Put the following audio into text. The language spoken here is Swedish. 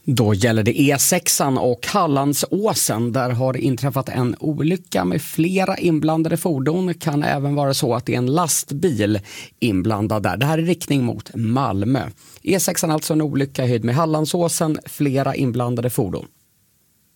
Då gäller det E6 och Hallandsåsen. Där har det inträffat en olycka med flera inblandade fordon. Kan även vara så att det är en lastbil inblandad där. Det här är riktning mot Malmö. E6 alltså en olycka höjd med Hallandsåsen, flera inblandade fordon.